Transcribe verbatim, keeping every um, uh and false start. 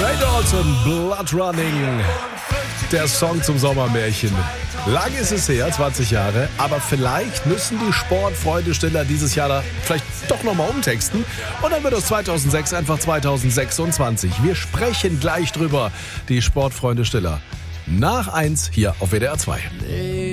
Ray Dalton, Blood Running. Der Song zum Sommermärchen. Lang ist es her, zwanzig Jahre, aber vielleicht müssen die Sportfreundesteller dieses Jahr da vielleicht doch nochmal umtexten. Und dann wird aus zweitausendsechs einfach zweitausendsechsundzwanzig. Wir sprechen gleich drüber, die Sportfreundesteller. Nach eins hier auf W D R zwei.